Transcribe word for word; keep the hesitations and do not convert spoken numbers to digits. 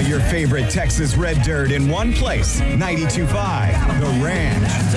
All your favorite Texas Red Dirt in one place. ninety-two point five The Ranch.